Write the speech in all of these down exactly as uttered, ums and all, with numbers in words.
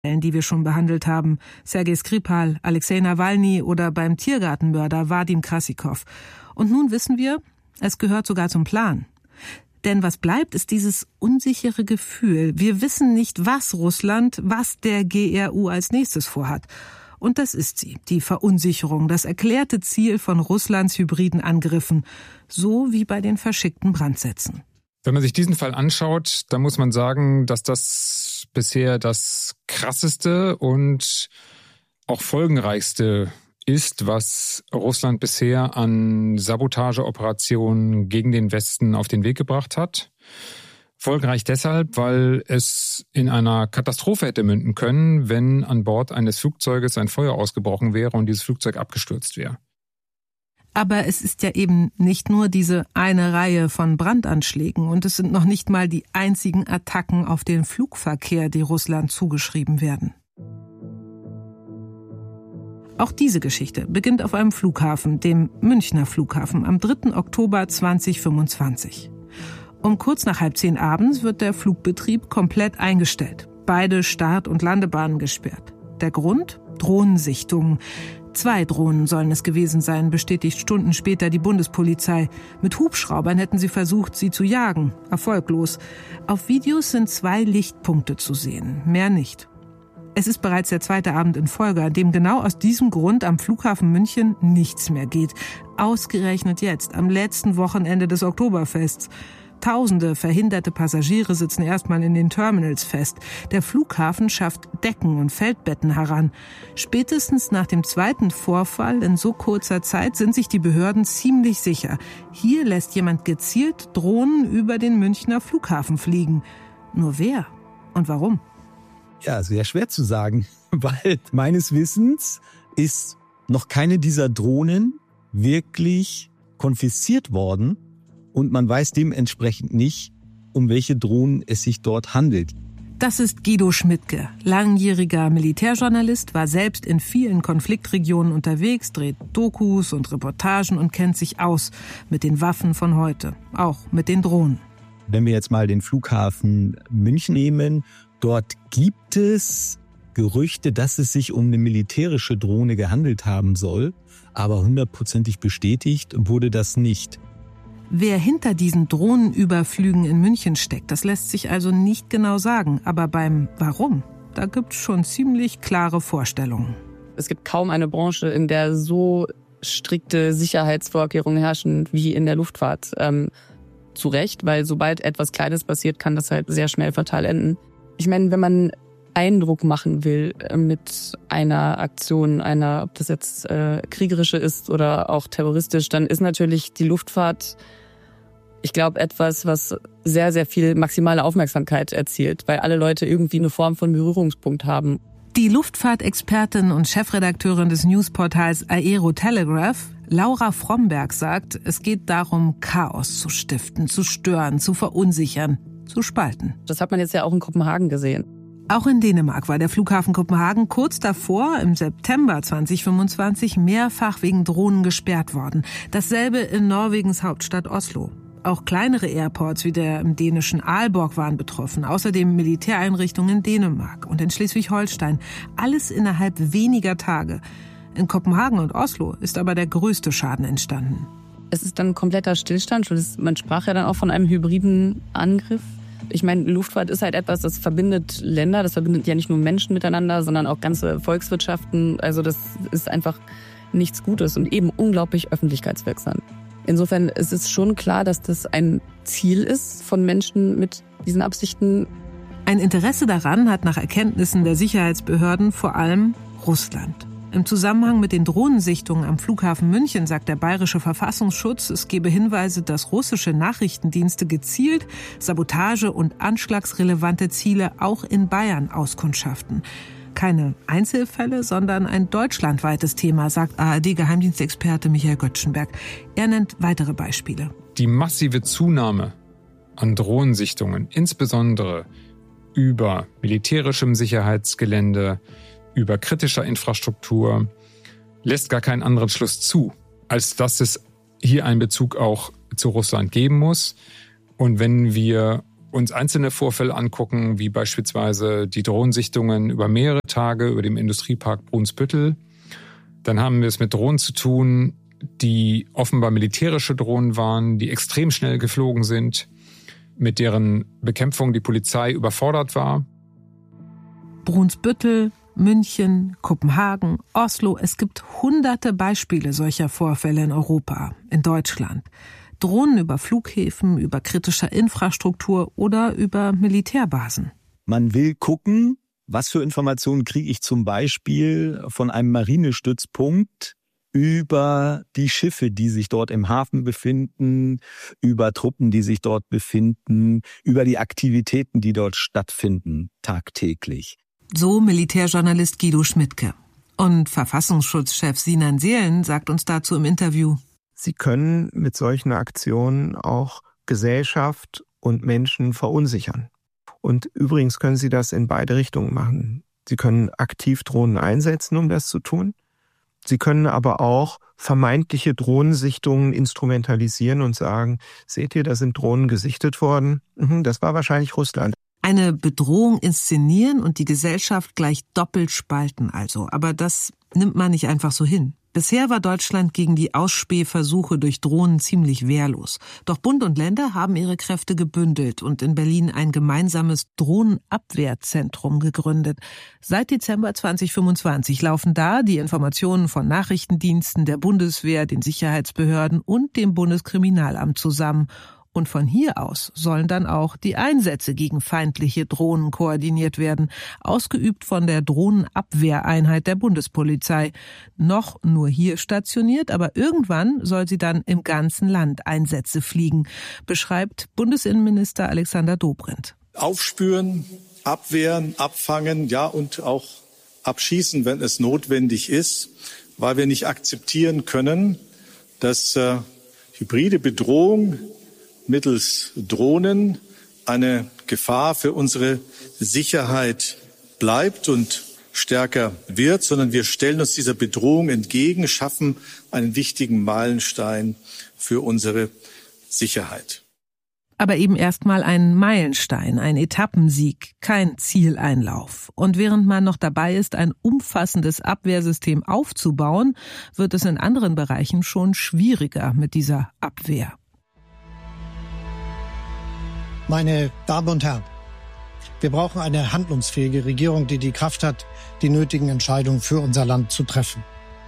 die wir schon behandelt haben, Sergei Skripal, Alexei Nawalny oder beim Tiergartenmörder Vadim Krasikov. Und nun wissen wir, es gehört sogar zum Plan. Denn was bleibt, ist dieses unsichere Gefühl. Wir wissen nicht, was Russland, was der G R U als nächstes vorhat. Und das ist sie, die Verunsicherung, das erklärte Ziel von Russlands hybriden Angriffen, so wie bei den verschickten Brandsätzen. Wenn man sich diesen Fall anschaut, dann muss man sagen, dass das bisher das krasseste und auch folgenreichste ist, was Russland bisher an Sabotageoperationen gegen den Westen auf den Weg gebracht hat. Folgenreich deshalb, weil es in einer Katastrophe hätte münden können, wenn an Bord eines Flugzeuges ein Feuer ausgebrochen wäre und dieses Flugzeug abgestürzt wäre. Aber es ist ja eben nicht nur diese eine Reihe von Brandanschlägen und es sind noch nicht mal die einzigen Attacken auf den Flugverkehr, die Russland zugeschrieben werden. Auch diese Geschichte beginnt auf einem Flughafen, dem Münchner Flughafen, am dritten Oktober zweitausendfünfundzwanzig. Um kurz nach halb zehn abends wird der Flugbetrieb komplett eingestellt. Beide Start- und Landebahnen gesperrt. Der Grund? Drohnensichtungen. Zwei Drohnen sollen es gewesen sein, bestätigt Stunden später die Bundespolizei. Mit Hubschraubern hätten sie versucht, sie zu jagen. Erfolglos. Auf Videos sind zwei Lichtpunkte zu sehen, mehr nicht. Es ist bereits der zweite Abend in Folge, an dem genau aus diesem Grund am Flughafen München nichts mehr geht. Ausgerechnet jetzt, am letzten Wochenende des Oktoberfests. Tausende verhinderte Passagiere sitzen erstmal in den Terminals fest. Der Flughafen schafft Decken und Feldbetten heran. Spätestens nach dem zweiten Vorfall in so kurzer Zeit sind sich die Behörden ziemlich sicher. Hier lässt jemand gezielt Drohnen über den Münchner Flughafen fliegen. Nur wer und warum? Ja, sehr schwer zu sagen, weil meines Wissens ist noch keine dieser Drohnen wirklich konfisziert worden. Und man weiß dementsprechend nicht, um welche Drohnen es sich dort handelt. Das ist Guido Schmidtke, langjähriger Militärjournalist, war selbst in vielen Konfliktregionen unterwegs, dreht Dokus und Reportagen und kennt sich aus mit den Waffen von heute, auch mit den Drohnen. Wenn wir jetzt mal den Flughafen München nehmen, dort gibt es Gerüchte, dass es sich um eine militärische Drohne gehandelt haben soll, aber hundertprozentig bestätigt wurde das nicht. Wer hinter diesen Drohnenüberflügen in München steckt, das lässt sich also nicht genau sagen. Aber beim Warum, da gibt es schon ziemlich klare Vorstellungen. Es gibt kaum eine Branche, in der so strikte Sicherheitsvorkehrungen herrschen wie in der Luftfahrt. Ähm, zu Recht, weil sobald etwas Kleines passiert, kann das halt sehr schnell fatal enden. Ich meine, wenn man Eindruck machen will mit einer Aktion, einer, ob das jetzt äh, kriegerische ist oder auch terroristisch, dann ist natürlich die Luftfahrt, ich glaube, etwas, was sehr, sehr viel maximale Aufmerksamkeit erzielt, weil alle Leute irgendwie eine Form von Berührungspunkt haben. Die Luftfahrtexpertin und Chefredakteurin des Newsportals Aerotelegraph, Laura Fromberg, sagt, es geht darum, Chaos zu stiften, zu stören, zu verunsichern, zu spalten. Das hat man jetzt ja auch in Kopenhagen gesehen. Auch in Dänemark war der Flughafen Kopenhagen kurz davor, im September zweitausendfünfundzwanzig, mehrfach wegen Drohnen gesperrt worden. Dasselbe in Norwegens Hauptstadt Oslo. Auch kleinere Airports wie der im dänischen Aalborg waren betroffen. Außerdem Militäreinrichtungen in Dänemark und in Schleswig-Holstein. Alles innerhalb weniger Tage. In Kopenhagen und Oslo ist aber der größte Schaden entstanden. Es ist dann ein kompletter Stillstand. Man sprach ja dann auch von einem hybriden Angriff. Ich meine, Luftfahrt ist halt etwas, das verbindet Länder. Das verbindet ja nicht nur Menschen miteinander, sondern auch ganze Volkswirtschaften. Also das ist einfach nichts Gutes und eben unglaublich öffentlichkeitswirksam. Insofern ist es schon klar, dass das ein Ziel ist von Menschen mit diesen Absichten. Ein Interesse daran hat nach Erkenntnissen der Sicherheitsbehörden vor allem Russland. Im Zusammenhang mit den Drohnensichtungen am Flughafen München sagt der Bayerische Verfassungsschutz, es gebe Hinweise, dass russische Nachrichtendienste gezielt Sabotage- und anschlagsrelevante Ziele auch in Bayern auskundschaften. Keine Einzelfälle, sondern ein deutschlandweites Thema, sagt A R D-Geheimdienstexperte Michael Göttschenberg. Er nennt weitere Beispiele. Die massive Zunahme an Drohnensichtungen, insbesondere über militärischem Sicherheitsgelände, über kritischer Infrastruktur, lässt gar keinen anderen Schluss zu, als dass es hier einen Bezug auch zu Russland geben muss. Und wenn wir uns einzelne Vorfälle angucken, wie beispielsweise die Drohnensichtungen über mehrere Tage über dem Industriepark Brunsbüttel, dann haben wir es mit Drohnen zu tun, die offenbar militärische Drohnen waren, die extrem schnell geflogen sind, mit deren Bekämpfung die Polizei überfordert war. Brunsbüttel, München, Kopenhagen, Oslo. Es gibt hunderte Beispiele solcher Vorfälle in Europa, in Deutschland. Drohnen über Flughäfen, über kritischer Infrastruktur oder über Militärbasen. Man will gucken, was für Informationen kriege ich zum Beispiel von einem Marinestützpunkt über die Schiffe, die sich dort im Hafen befinden, über Truppen, die sich dort befinden, über die Aktivitäten, die dort stattfinden, tagtäglich. So Militärjournalist Guido Schmidtke. Und Verfassungsschutzchef Sinan Seelen sagt uns dazu im Interview: Sie können mit solchen Aktionen auch Gesellschaft und Menschen verunsichern. Und übrigens können Sie das in beide Richtungen machen. Sie können aktiv Drohnen einsetzen, um das zu tun. Sie können aber auch vermeintliche Drohnensichtungen instrumentalisieren und sagen, seht ihr, da sind Drohnen gesichtet worden. Das war wahrscheinlich Russland. Eine Bedrohung inszenieren und die Gesellschaft gleich doppelt spalten also. Aber das nimmt man nicht einfach so hin. Bisher war Deutschland gegen die Ausspähversuche durch Drohnen ziemlich wehrlos. Doch Bund und Länder haben ihre Kräfte gebündelt und in Berlin ein gemeinsames Drohnenabwehrzentrum gegründet. Seit Dezember zweitausendfünfundzwanzig laufen da die Informationen von Nachrichtendiensten, der Bundeswehr, den Sicherheitsbehörden und dem Bundeskriminalamt zusammen. Und von hier aus sollen dann auch die Einsätze gegen feindliche Drohnen koordiniert werden, ausgeübt von der Drohnenabwehreinheit der Bundespolizei. Noch nur hier stationiert, aber irgendwann soll sie dann im ganzen Land Einsätze fliegen, beschreibt Bundesinnenminister Alexander Dobrindt. Aufspüren, abwehren, abfangen, ja und auch abschießen, wenn es notwendig ist, weil wir nicht akzeptieren können, dass äh, hybride Bedrohung mittels Drohnen eine Gefahr für unsere Sicherheit bleibt und stärker wird, sondern wir stellen uns dieser Bedrohung entgegen, schaffen einen wichtigen Meilenstein für unsere Sicherheit. Aber eben erstmal ein Meilenstein, ein Etappensieg, kein Zieleinlauf. Und während man noch dabei ist, ein umfassendes Abwehrsystem aufzubauen, wird es in anderen Bereichen schon schwieriger mit dieser Abwehr. Meine Damen und Herren, wir brauchen eine handlungsfähige Regierung, die die Kraft hat, die nötigen Entscheidungen für unser Land zu treffen.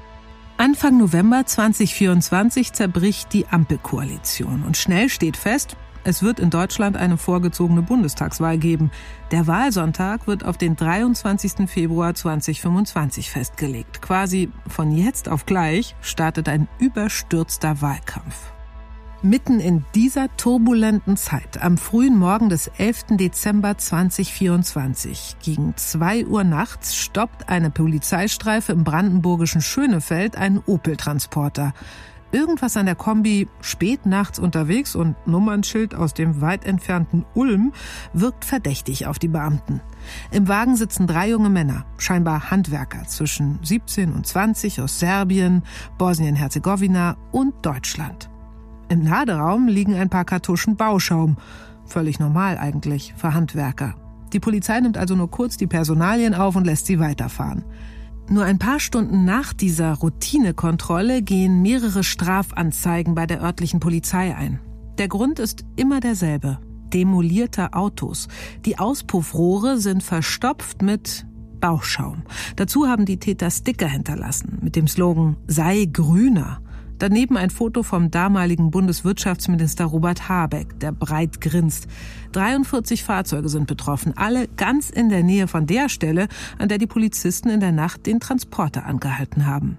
Anfang November zweitausendvierundzwanzig zerbricht die Ampelkoalition und schnell steht fest, es wird in Deutschland eine vorgezogene Bundestagswahl geben. Der Wahlsonntag wird auf den dreiundzwanzigsten Februar zweitausendfünfundzwanzig festgelegt. Quasi von jetzt auf gleich startet ein überstürzter Wahlkampf. Mitten in dieser turbulenten Zeit, am frühen Morgen des elften Dezember zweitausendvierundzwanzig, gegen zwei Uhr nachts, stoppt eine Polizeistreife im brandenburgischen Schönefeld einen Opel-Transporter. Irgendwas an der Kombi, spät nachts unterwegs und Nummernschild aus dem weit entfernten Ulm, wirkt verdächtig auf die Beamten. Im Wagen sitzen drei junge Männer, scheinbar Handwerker, zwischen siebzehn und zwanzig aus Serbien, Bosnien-Herzegowina und Deutschland. Im Laderaum liegen ein paar Kartuschen Bauschaum. Völlig normal eigentlich für Handwerker. Die Polizei nimmt also nur kurz die Personalien auf und lässt sie weiterfahren. Nur ein paar Stunden nach dieser Routinekontrolle gehen mehrere Strafanzeigen bei der örtlichen Polizei ein. Der Grund ist immer derselbe: demolierte Autos. Die Auspuffrohre sind verstopft mit Bauschaum. Dazu haben die Täter Sticker hinterlassen mit dem Slogan „Sei grüner“. Daneben ein Foto vom damaligen Bundeswirtschaftsminister Robert Habeck, der breit grinst. dreiundvierzig Fahrzeuge sind betroffen, alle ganz in der Nähe von der Stelle, an der die Polizisten in der Nacht den Transporter angehalten haben.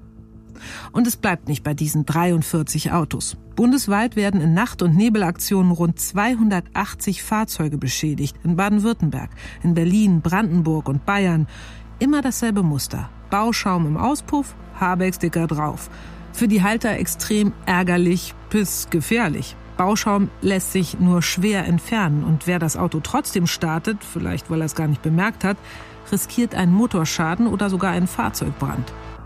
Und es bleibt nicht bei diesen dreiundvierzig Autos. Bundesweit werden in Nacht- und Nebelaktionen rund zweihundertachtzig Fahrzeuge beschädigt. In Baden-Württemberg, in Berlin, Brandenburg und Bayern. Immer dasselbe Muster. Bauschaum im Auspuff, Habeck-Sticker drauf. Für die Halter extrem ärgerlich bis gefährlich. Bauschaum lässt sich nur schwer entfernen und wer das Auto trotzdem startet, vielleicht weil er es gar nicht bemerkt hat, riskiert einen Motorschaden oder sogar einen Fahrzeugbrand.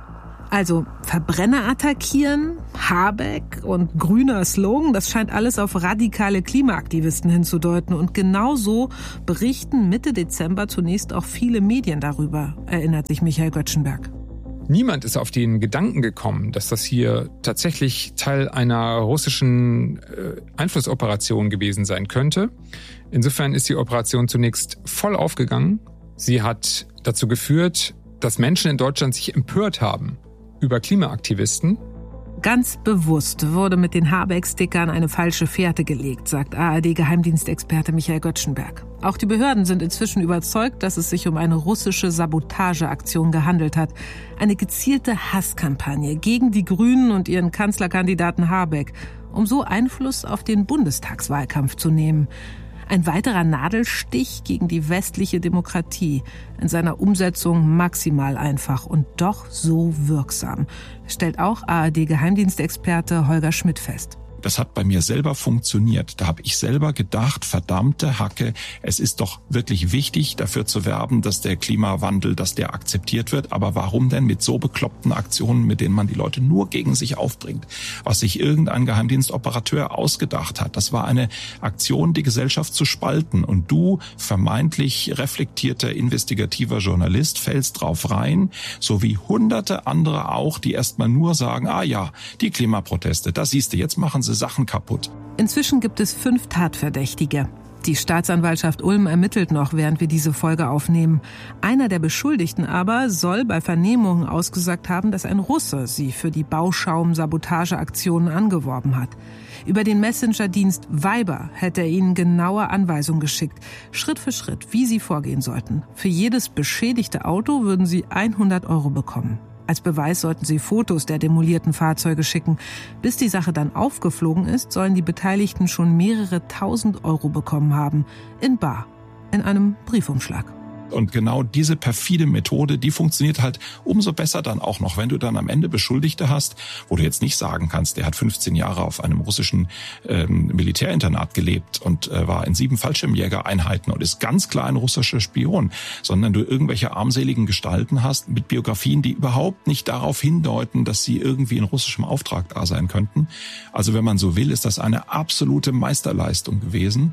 Also Verbrenner attackieren, Habeck und grüner Slogan, das scheint alles auf radikale Klimaaktivisten hinzudeuten. Und genauso berichten Mitte Dezember zunächst auch viele Medien darüber, erinnert sich Michael Göttschenberg. Niemand ist auf den Gedanken gekommen, dass das hier tatsächlich Teil einer russischen äh, Einflussoperation gewesen sein könnte. Insofern ist die Operation zunächst voll aufgegangen. Sie hat dazu geführt, dass Menschen in Deutschland sich empört haben über Klimaaktivisten. Ganz bewusst wurde mit den Habeck-Stickern eine falsche Fährte gelegt, sagt A R D-Geheimdienstexperte Michael Göttschenberg. Auch die Behörden sind inzwischen überzeugt, dass es sich um eine russische Sabotageaktion gehandelt hat. Eine gezielte Hasskampagne gegen die Grünen und ihren Kanzlerkandidaten Habeck, um so Einfluss auf den Bundestagswahlkampf zu nehmen. Ein weiterer Nadelstich gegen die westliche Demokratie, in seiner Umsetzung maximal einfach und doch so wirksam, stellt auch A R D-Geheimdienstexperte Holger Schmidt fest. Das hat bei mir selber funktioniert. Da habe ich selber gedacht, verdammte Hacke, es ist doch wirklich wichtig, dafür zu werben, dass der Klimawandel, dass der akzeptiert wird. Aber warum denn mit so bekloppten Aktionen, mit denen man die Leute nur gegen sich aufbringt? Was sich irgendein Geheimdienstoperateur ausgedacht hat. Das war eine Aktion, die Gesellschaft zu spalten. Und du, vermeintlich reflektierter, investigativer Journalist, fällst drauf rein, so wie hunderte andere auch, die erstmal nur sagen, ah ja, die Klimaproteste, da siehst du, jetzt machen sie Sachen kaputt. Inzwischen gibt es fünf Tatverdächtige. Die Staatsanwaltschaft Ulm ermittelt noch, während wir diese Folge aufnehmen. Einer der Beschuldigten aber soll bei Vernehmungen ausgesagt haben, dass ein Russe sie für die Bauschaum-Sabotageaktionen angeworben hat. Über den Messenger-Dienst Viber hätte er ihnen genaue Anweisungen geschickt, Schritt für Schritt, wie sie vorgehen sollten. Für jedes beschädigte Auto würden sie hundert Euro bekommen. Als Beweis sollten sie Fotos der demolierten Fahrzeuge schicken. Bis die Sache dann aufgeflogen ist, sollen die Beteiligten schon mehrere tausend Euro bekommen haben. In bar. In einem Briefumschlag. Und genau diese perfide Methode, die funktioniert halt umso besser dann auch noch, wenn du dann am Ende Beschuldigte hast, wo du jetzt nicht sagen kannst, der hat fünfzehn Jahre auf einem russischen ähm, Militärinternat gelebt und äh, war in sieben Fallschirmjägereinheiten und ist ganz klar ein russischer Spion, sondern du irgendwelche armseligen Gestalten hast mit Biografien, die überhaupt nicht darauf hindeuten, dass sie irgendwie in russischem Auftrag da sein könnten. Also wenn man so will, ist das eine absolute Meisterleistung gewesen.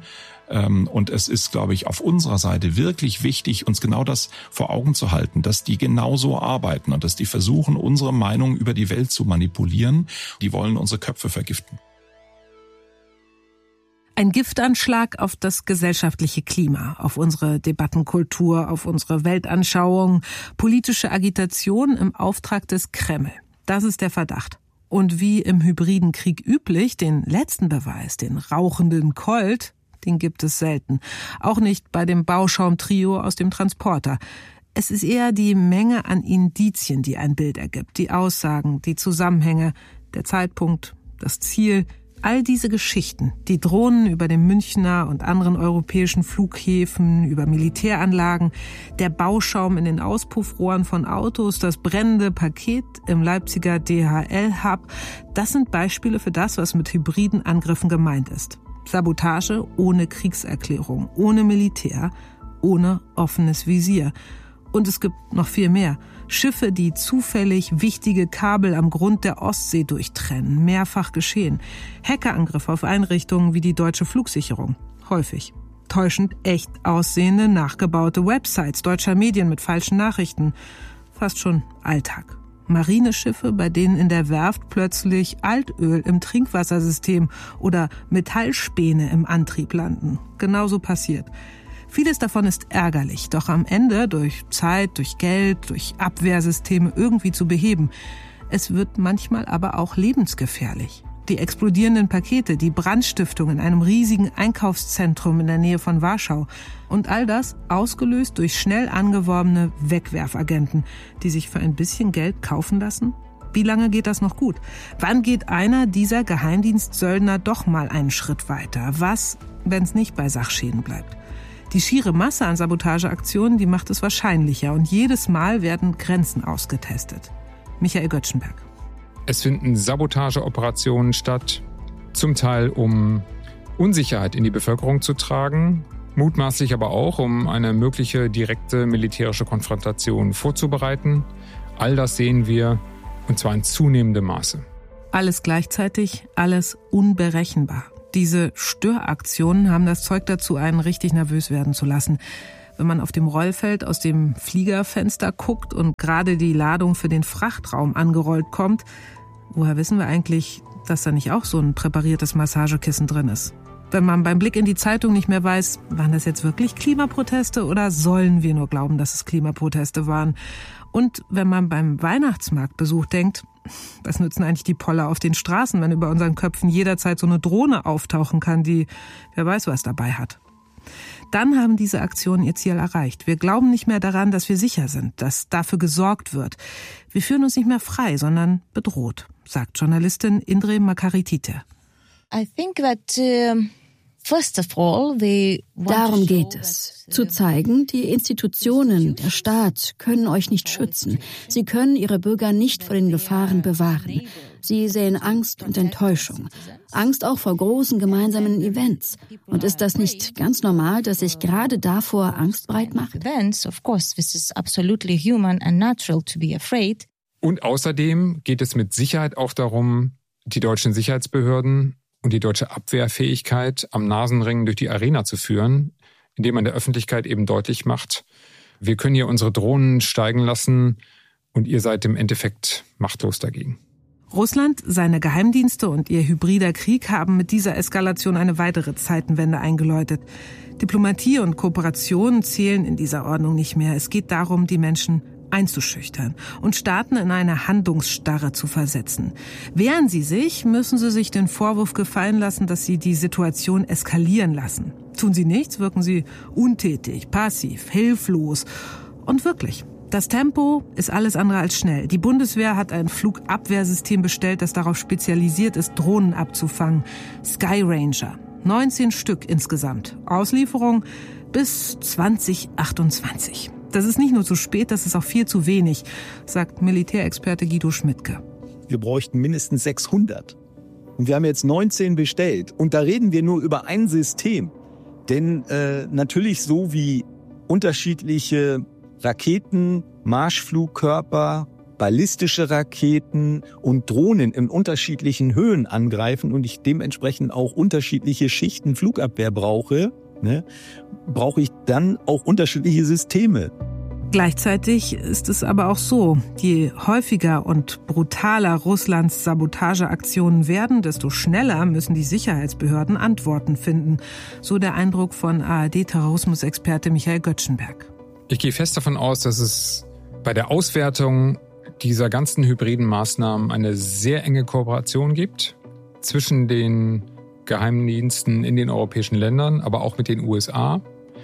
Und es ist, glaube ich, auf unserer Seite wirklich wichtig, uns genau das vor Augen zu halten, dass die genauso arbeiten und dass die versuchen, unsere Meinung über die Welt zu manipulieren. Die wollen unsere Köpfe vergiften. Ein Giftanschlag auf das gesellschaftliche Klima, auf unsere Debattenkultur, auf unsere Weltanschauung, politische Agitation im Auftrag des Kreml. Das ist der Verdacht. Und wie im hybriden Krieg üblich, den letzten Beweis, den rauchenden Colt, den gibt es selten. Auch nicht bei dem Bauschaum-Trio aus dem Transporter. Es ist eher die Menge an Indizien, die ein Bild ergibt. Die Aussagen, die Zusammenhänge, der Zeitpunkt, das Ziel. All diese Geschichten, die Drohnen über den Münchner und anderen europäischen Flughäfen, über Militäranlagen, der Bauschaum in den Auspuffrohren von Autos, das brennende Paket im Leipziger D H L-Hub, das sind Beispiele für das, was mit hybriden Angriffen gemeint ist. Sabotage ohne Kriegserklärung, ohne Militär, ohne offenes Visier. Und es gibt noch viel mehr. Schiffe, die zufällig wichtige Kabel am Grund der Ostsee durchtrennen, mehrfach geschehen. Hackerangriffe auf Einrichtungen wie die Deutsche Flugsicherung, häufig. Täuschend echt aussehende, nachgebaute Websites deutscher Medien mit falschen Nachrichten. Fast schon Alltag. Marineschiffe, bei denen in der Werft plötzlich Altöl im Trinkwassersystem oder Metallspäne im Antrieb landen. Genauso passiert. Vieles davon ist ärgerlich, doch am Ende durch Zeit, durch Geld, durch Abwehrsysteme irgendwie zu beheben. Es wird manchmal aber auch lebensgefährlich. Die explodierenden Pakete, die Brandstiftung in einem riesigen Einkaufszentrum in der Nähe von Warschau. Und all das ausgelöst durch schnell angeworbene Wegwerfagenten, die sich für ein bisschen Geld kaufen lassen? Wie lange geht das noch gut? Wann geht einer dieser Geheimdienstsöldner doch mal einen Schritt weiter? Was, wenn es nicht bei Sachschäden bleibt? Die schiere Masse an Sabotageaktionen, die macht es wahrscheinlicher. Und jedes Mal werden Grenzen ausgetestet. Michael Göttschenberg. Es finden Sabotageoperationen statt, zum Teil um Unsicherheit in die Bevölkerung zu tragen, mutmaßlich aber auch, um eine mögliche direkte militärische Konfrontation vorzubereiten. All das sehen wir Und zwar in zunehmendem Maße. Alles gleichzeitig, alles unberechenbar. Diese Störaktionen haben das Zeug dazu, einen richtig nervös werden zu lassen. Wenn man auf dem Rollfeld aus dem Fliegerfenster guckt und gerade die Ladung für den Frachtraum angerollt kommt, woher wissen wir eigentlich, dass da nicht auch so ein präpariertes Massagekissen drin ist? Wenn man beim Blick in die Zeitung nicht mehr weiß, waren das jetzt wirklich Klimaproteste oder sollen wir nur glauben, dass es Klimaproteste waren? Und wenn man beim Weihnachtsmarktbesuch denkt, was nützen eigentlich die Poller auf den Straßen, wenn über unseren Köpfen jederzeit so eine Drohne auftauchen kann, die wer weiß was dabei hat? Dann haben diese Aktionen ihr Ziel erreicht. Wir glauben nicht mehr daran, dass wir sicher sind, dass dafür gesorgt wird. Wir fühlen uns nicht mehr frei, sondern bedroht, sagt Journalistin Indre Makaritite. I think that, uh, first of all, they Darum geht es. Zu zeigen, die Institutionen, der Staat können euch nicht schützen. Sie können ihre Bürger nicht vor den Gefahren bewahren. Sie sehen Angst und Enttäuschung. Angst auch vor großen gemeinsamen Events. Und ist das nicht ganz normal, dass sich gerade davor Angst breit macht? Of course, this is absolutely human and natural to be afraid. Und außerdem geht es mit Sicherheit auch darum, die deutschen Sicherheitsbehörden und die deutsche Abwehrfähigkeit am Nasenring durch die Arena zu führen, indem man der Öffentlichkeit eben deutlich macht, wir können hier unsere Drohnen steigen lassen und ihr seid im Endeffekt machtlos dagegen. Russland, seine Geheimdienste und ihr hybrider Krieg haben mit dieser Eskalation eine weitere Zeitenwende eingeläutet. Diplomatie und Kooperation zählen in dieser Ordnung nicht mehr. Es geht darum, die Menschen einzuschüchtern und Staaten in eine Handlungsstarre zu versetzen. Wehren sie sich, müssen sie sich den Vorwurf gefallen lassen, dass sie die Situation eskalieren lassen. Tun sie nichts, wirken sie untätig, passiv, hilflos. Und wirklich, das Tempo ist alles andere als schnell. Die Bundeswehr hat ein Flugabwehrsystem bestellt, das darauf spezialisiert ist, Drohnen abzufangen. Sky Ranger. neunzehn Stück insgesamt. Auslieferung bis zwanzig achtundzwanzig. Das ist nicht nur zu spät, das ist auch viel zu wenig, sagt Militärexperte Guido Schmidtke. Wir bräuchten mindestens sechshundert. Und wir haben jetzt neunzehn bestellt. Und da reden wir nur über ein System. Denn äh, natürlich so wie unterschiedliche Raketen, Marschflugkörper, ballistische Raketen und Drohnen in unterschiedlichen Höhen angreifen und ich dementsprechend auch unterschiedliche Schichten Flugabwehr brauche, ne, brauche ich dann auch unterschiedliche Systeme. Gleichzeitig ist es aber auch so, je häufiger und brutaler Russlands Sabotageaktionen werden, desto schneller müssen die Sicherheitsbehörden Antworten finden. So der Eindruck von A R D-Terrorismusexperte Michael Göttschenberg. Ich gehe fest davon aus, dass es bei der Auswertung dieser ganzen hybriden Maßnahmen eine sehr enge Kooperation gibt zwischen den Geheimdiensten in den europäischen Ländern, aber auch mit den U S A,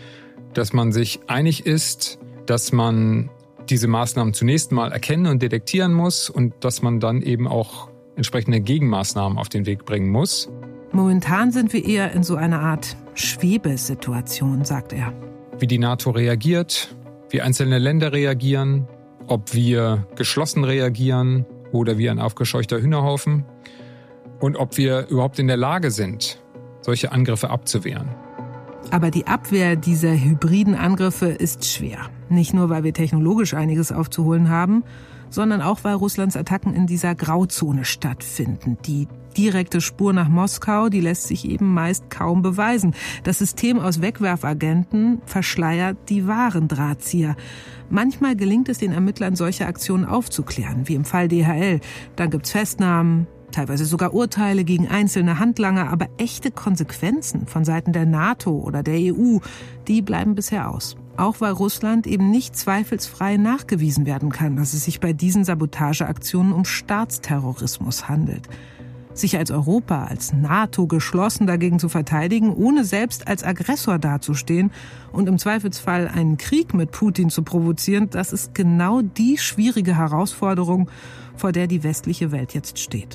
dass man sich einig ist, dass man diese Maßnahmen zunächst mal erkennen und detektieren muss und dass man dann eben auch entsprechende Gegenmaßnahmen auf den Weg bringen muss. Momentan sind wir eher in so einer Art Schwebesituation, sagt er. Wie die NATO reagiert, wie einzelne Länder reagieren, ob wir geschlossen reagieren oder wie ein aufgescheuchter Hühnerhaufen und ob wir überhaupt in der Lage sind, solche Angriffe abzuwehren. Aber die Abwehr dieser hybriden Angriffe ist schwer. Nicht nur, weil wir technologisch einiges aufzuholen haben, sondern auch, weil Russlands Attacken in dieser Grauzone stattfinden. Die direkte Spur nach Moskau, die lässt sich eben meist kaum beweisen. Das System aus Wegwerfagenten verschleiert die wahren Drahtzieher. Manchmal gelingt es den Ermittlern, solche Aktionen aufzuklären, wie im Fall D H L. Dann gibt's Festnahmen, teilweise sogar Urteile gegen einzelne Handlanger, aber echte Konsequenzen von Seiten der NATO oder der E U, die bleiben bisher aus. Auch weil Russland eben nicht zweifelsfrei nachgewiesen werden kann, dass es sich bei diesen Sabotageaktionen um Staatsterrorismus handelt. Sich als Europa, als NATO geschlossen dagegen zu verteidigen, ohne selbst als Aggressor dazustehen und im Zweifelsfall einen Krieg mit Putin zu provozieren, das ist genau die schwierige Herausforderung, vor der die westliche Welt jetzt steht.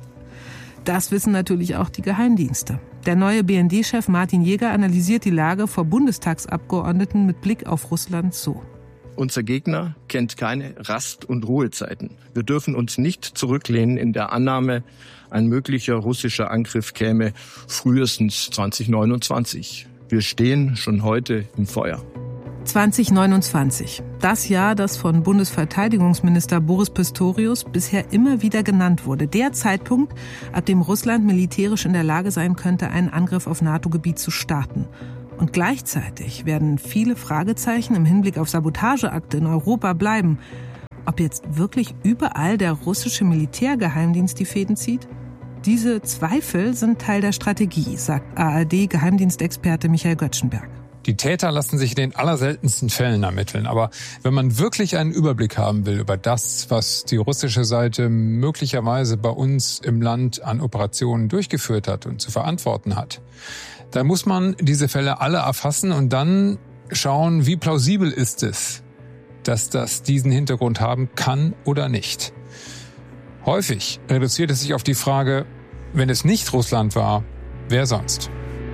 Das wissen natürlich auch die Geheimdienste. Der neue B N D-Chef Martin Jäger analysiert die Lage vor Bundestagsabgeordneten mit Blick auf Russland so. Unser Gegner kennt keine Rast- und Ruhezeiten. Wir dürfen uns nicht zurücklehnen in der Annahme, ein möglicher russischer Angriff käme frühestens zwanzig neunundzwanzig. Wir stehen schon heute im Feuer. zwanzig neunundzwanzig. Das Jahr, das von Bundesverteidigungsminister Boris Pistorius bisher immer wieder genannt wurde. Der Zeitpunkt, ab dem Russland militärisch in der Lage sein könnte, einen Angriff auf NATO-Gebiet zu starten. Und gleichzeitig werden viele Fragezeichen im Hinblick auf Sabotageakte in Europa bleiben. Ob jetzt wirklich überall der russische Militärgeheimdienst die Fäden zieht? Diese Zweifel sind Teil der Strategie, sagt A R D-Geheimdienstexperte Michael Göttschenberg. Die Täter lassen sich in den allerseltensten Fällen ermitteln. Aber wenn man wirklich einen Überblick haben will über das, was die russische Seite möglicherweise bei uns im Land an Operationen durchgeführt hat und zu verantworten hat, dann muss man diese Fälle alle erfassen und dann schauen, wie plausibel ist es, dass das diesen Hintergrund haben kann oder nicht. Häufig reduziert es sich auf die Frage, wenn es nicht Russland war, wer sonst?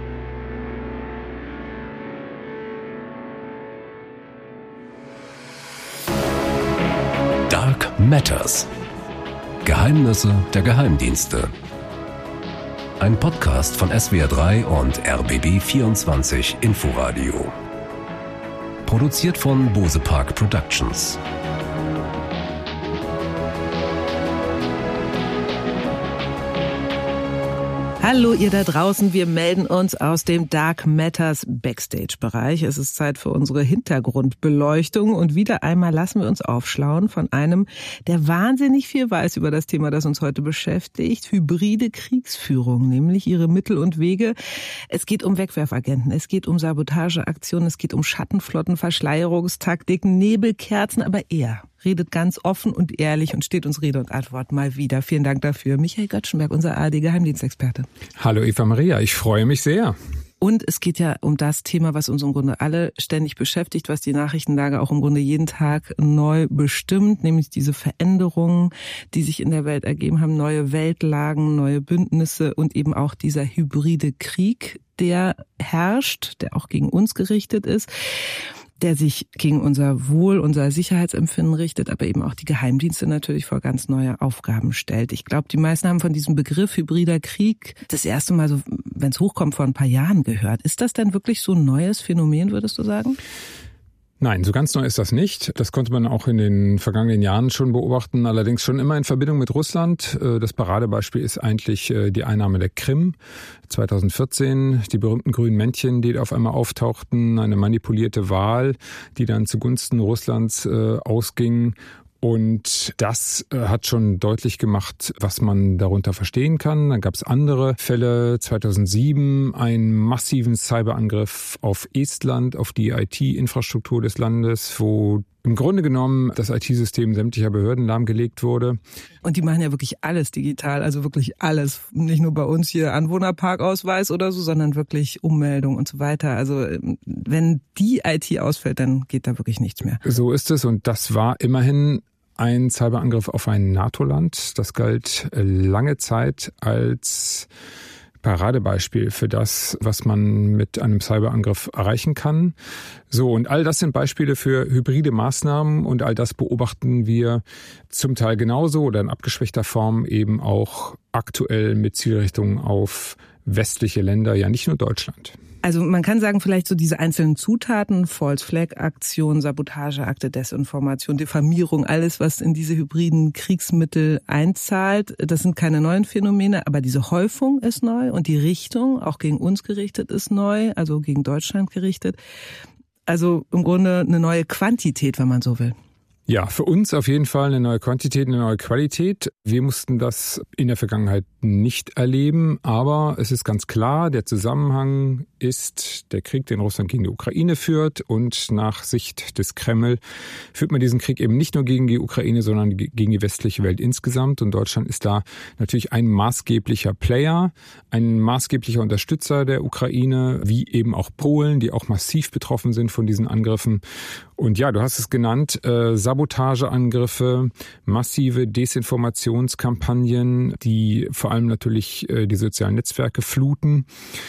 Dark Matters. Geheimnisse der Geheimdienste. Ein Podcast von S W R drei und R B B vierundzwanzig Inforadio. Produziert von Bose Park Productions. Hallo ihr da draußen, wir melden uns aus dem Dark Matters Backstage-Bereich. Es ist Zeit für unsere Hintergrundbeleuchtung und wieder einmal lassen wir uns aufschlauen von einem, der wahnsinnig viel weiß über das Thema, das uns heute beschäftigt, hybride Kriegsführung, nämlich ihre Mittel und Wege. Es geht um Wegwerfagenten, es geht um Sabotageaktionen, es geht um Schattenflotten, Verschleierungstaktiken, Nebelkerzen, aber er redet ganz offen und ehrlich und steht uns Rede und Antwort mal wieder. Vielen Dank dafür. Michael Göttschenberg, unser A R D-Geheimdienstexperte. Hallo Eva Maria, ich freue mich sehr. Und es geht ja um das Thema, was uns im Grunde alle ständig beschäftigt, was die Nachrichtenlage auch im Grunde jeden Tag neu bestimmt, nämlich diese Veränderungen, die sich in der Welt ergeben haben, neue Weltlagen, neue Bündnisse und eben auch dieser hybride Krieg, der herrscht, der auch gegen uns gerichtet ist, der sich gegen unser Wohl, unser Sicherheitsempfinden richtet, aber eben auch die Geheimdienste natürlich vor ganz neue Aufgaben stellt. Ich glaube, die meisten haben von diesem Begriff hybrider Krieg das erste Mal, so, wenn es hochkommt, vor ein paar Jahren gehört. Ist das denn wirklich so ein neues Phänomen, würdest du sagen? Nein, so ganz neu ist das nicht. Das konnte man auch in den vergangenen Jahren schon beobachten, allerdings schon immer in Verbindung mit Russland. Das Paradebeispiel ist eigentlich die Einnahme der Krim zweitausendvierzehn, die berühmten grünen Männchen, die auf einmal auftauchten, eine manipulierte Wahl, die dann zugunsten Russlands ausging. Und das hat schon deutlich gemacht, was man darunter verstehen kann. Dann gab es andere Fälle. zweitausendsieben einen massiven Cyberangriff auf Estland, auf die I T-Infrastruktur des Landes, wo im Grunde genommen das I T-System sämtlicher Behörden lahmgelegt wurde. Und die machen ja wirklich alles digital, also wirklich alles. Nicht nur bei uns hier Anwohnerparkausweis oder so, sondern wirklich Ummeldung und so weiter. Also wenn die I T ausfällt, dann geht da wirklich nichts mehr. So ist es und das war immerhin ein Cyberangriff auf ein NATO-Land. Das galt lange Zeit als Paradebeispiel für das, was man mit einem Cyberangriff erreichen kann. So, und all das sind Beispiele für hybride Maßnahmen und all das beobachten wir zum Teil genauso oder in abgeschwächter Form eben auch aktuell mit Zielrichtung auf westliche Länder, ja nicht nur Deutschland. Also man kann sagen, vielleicht so diese einzelnen Zutaten, False-Flag-Aktion, Sabotageakte, Desinformation, Diffamierung, alles, was in diese hybriden Kriegsmittel einzahlt, das sind keine neuen Phänomene, aber diese Häufung ist neu und die Richtung, auch gegen uns gerichtet, ist neu, also gegen Deutschland gerichtet. Also im Grunde eine neue Quantität, wenn man so will. Ja, für uns auf jeden Fall eine neue Quantität, eine neue Qualität. Wir mussten das in der Vergangenheit nicht erleben, aber es ist ganz klar, der Zusammenhang ist der Krieg, den Russland gegen die Ukraine führt und nach Sicht des Kreml führt man diesen Krieg eben nicht nur gegen die Ukraine, sondern gegen die westliche Welt insgesamt und Deutschland ist da natürlich ein maßgeblicher Player, ein maßgeblicher Unterstützer der Ukraine, wie eben auch Polen, die auch massiv betroffen sind von diesen Angriffen. Und ja, du hast es genannt, äh, Sabotageangriffe, massive Desinformationskampagnen, die vor allem natürlich äh, die sozialen Netzwerke fluten.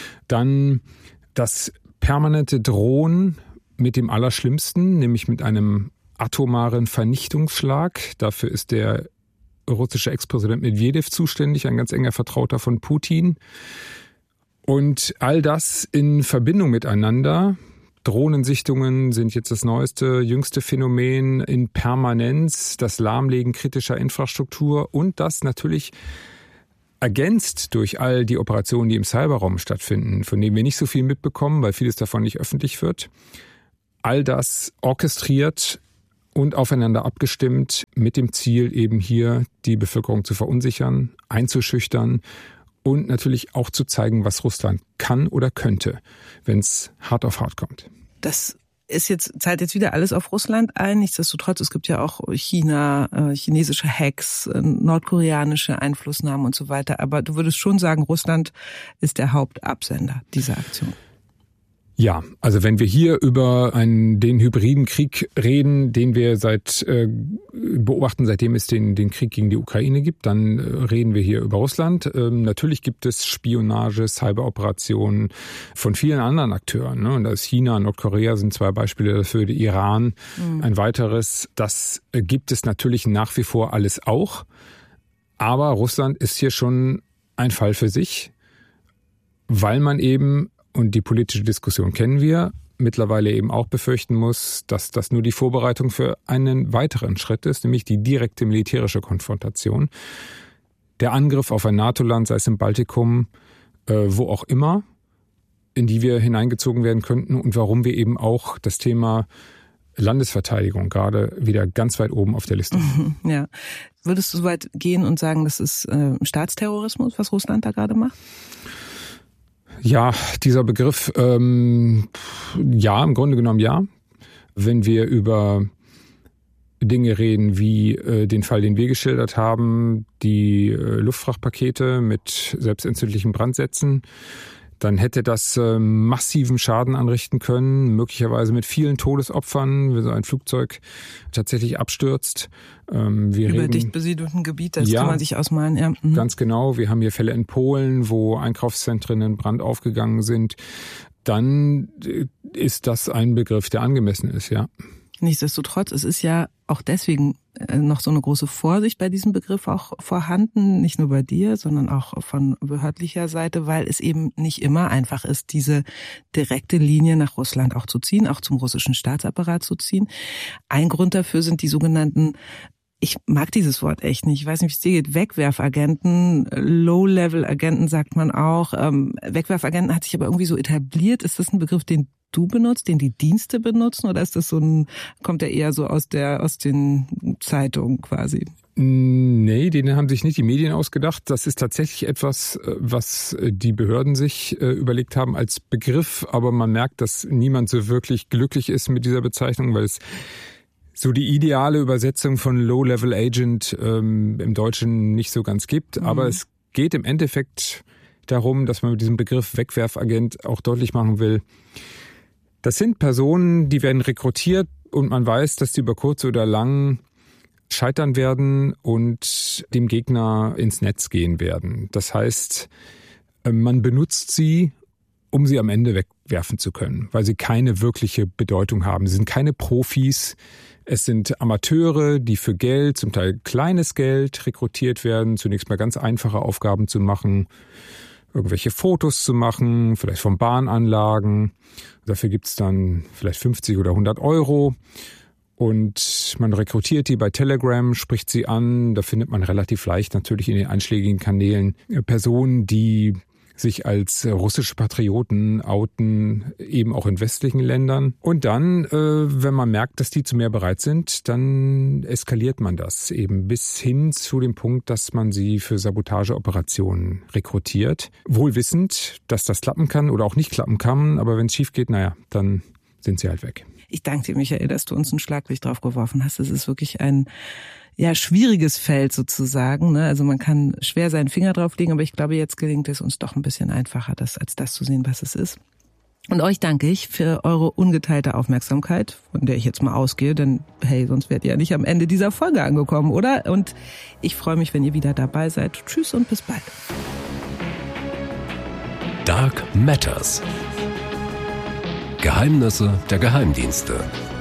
Dann das permanente Drohen mit dem Allerschlimmsten, nämlich mit einem atomaren Vernichtungsschlag. Dafür ist der russische Ex-Präsident Medvedev zuständig, ein ganz enger Vertrauter von Putin. Und all das in Verbindung miteinander Drohnensichtungen sind jetzt das neueste, jüngste Phänomen in Permanenz, das Lahmlegen kritischer Infrastruktur und das natürlich ergänzt durch all die Operationen, die im Cyberraum stattfinden, von denen wir nicht so viel mitbekommen, weil vieles davon nicht öffentlich wird. All das orchestriert und aufeinander abgestimmt mit dem Ziel, eben hier die Bevölkerung zu verunsichern, einzuschüchtern und natürlich auch zu zeigen, was Russland kann oder könnte, wenn es hart auf hart kommt. Das ist jetzt, zahlt jetzt wieder alles auf Russland ein. Nichtsdestotrotz, es gibt ja auch China, äh, chinesische Hacks, äh, nordkoreanische Einflussnahmen und so weiter. Aber du würdest schon sagen, Russland ist der Hauptabsender dieser Aktion. Ja, also wenn wir hier über einen, den hybriden Krieg reden, den wir seit äh, beobachten, seitdem es den, den Krieg gegen die Ukraine gibt, dann äh, reden wir hier über Russland. Ähm, natürlich gibt es Spionage, Cyberoperationen von vielen anderen Akteuren. Ne? Und da ist China, Nordkorea sind zwei Beispiele dafür, der Iran mhm. ein weiteres. Das äh, gibt es natürlich nach wie vor alles auch. Aber Russland ist hier schon ein Fall für sich, weil man eben, und die politische Diskussion kennen wir, mittlerweile eben auch befürchten muss, dass das nur die Vorbereitung für einen weiteren Schritt ist, nämlich die direkte militärische Konfrontation. Der Angriff auf ein NATO-Land, sei es im Baltikum, äh, wo auch immer, in die wir hineingezogen werden könnten und warum wir eben auch das Thema Landesverteidigung gerade wieder ganz weit oben auf der Liste haben. Ja. Würdest du so weit gehen und sagen, das ist äh, Staatsterrorismus, was Russland da gerade macht? Ja, dieser Begriff, ähm, ja, im Grunde genommen ja. Wenn wir über Dinge reden wie äh, den Fall, den wir geschildert haben, die äh, Luftfrachtpakete mit selbstentzündlichen Brandsätzen, dann hätte das äh, massiven Schaden anrichten können, möglicherweise mit vielen Todesopfern, wenn so ein Flugzeug tatsächlich abstürzt. Ähm, wir Über reden, dicht besiedelten Gebiet, das ja, kann man sich ausmalen. Ja. Mhm. Ganz genau. Wir haben hier Fälle in Polen, wo Einkaufszentren in Brand aufgegangen sind. Dann ist das ein Begriff, der angemessen ist, ja. Nichtsdestotrotz, es ist ja auch deswegen noch so eine große Vorsicht bei diesem Begriff auch vorhanden, nicht nur bei dir, sondern auch von behördlicher Seite, weil es eben nicht immer einfach ist, diese direkte Linie nach Russland auch zu ziehen, auch zum russischen Staatsapparat zu ziehen. Ein Grund dafür sind die sogenannten, ich mag dieses Wort echt nicht, ich weiß nicht, wie es dir geht, Wegwerfagenten, Low-Level-Agenten sagt man auch. Ähm, Wegwerfagenten hat sich aber irgendwie so etabliert. Ist das ein Begriff, den du benutzt, den die Dienste benutzen, oder ist das so ein, kommt der eher so aus der, aus den Zeitungen quasi? Nee, den haben sich nicht die Medien ausgedacht. Das ist tatsächlich etwas, was die Behörden sich überlegt haben als Begriff, aber man merkt, dass niemand so wirklich glücklich ist mit dieser Bezeichnung, weil es so die ideale Übersetzung von Low-Level Agent ähm, im Deutschen nicht so ganz gibt. Mhm. Aber es geht im Endeffekt darum, dass man mit diesem Begriff Wegwerfagent auch deutlich machen will, das sind Personen, die werden rekrutiert und man weiß, dass die über kurz oder lang scheitern werden und dem Gegner ins Netz gehen werden. Das heißt, man benutzt sie, um sie am Ende wegwerfen zu können, weil sie keine wirkliche Bedeutung haben. Sie sind keine Profis. Es sind Amateure, die für Geld, zum Teil kleines Geld, rekrutiert werden, zunächst mal ganz einfache Aufgaben zu machen, irgendwelche Fotos zu machen, vielleicht von Bahnanlagen. Dafür gibt's dann vielleicht fünfzig oder hundert Euro. Und man rekrutiert die bei Telegram, spricht sie an. Da findet man relativ leicht natürlich in den einschlägigen Kanälen Personen, die sich als russische Patrioten outen, eben auch in westlichen Ländern. Und dann, äh, wenn man merkt, dass die zu mehr bereit sind, dann eskaliert man das eben bis hin zu dem Punkt, dass man sie für Sabotageoperationen rekrutiert. Wohl wissend, dass das klappen kann oder auch nicht klappen kann, aber wenn es schief geht, naja, dann sind sie halt weg. Ich danke dir, Michael, dass du uns ein Schlaglicht drauf geworfen hast. Es ist wirklich ein ja schwieriges Feld sozusagen. Ne? Also man kann schwer seinen Finger drauflegen, aber ich glaube, jetzt gelingt es uns doch ein bisschen einfacher, das als das zu sehen, was es ist. Und euch danke ich für eure ungeteilte Aufmerksamkeit, von der ich jetzt mal ausgehe, denn hey, sonst wärt ihr ja nicht am Ende dieser Folge angekommen, oder? Und ich freue mich, wenn ihr wieder dabei seid. Tschüss und bis bald. Dark Matters. Geheimnisse der Geheimdienste.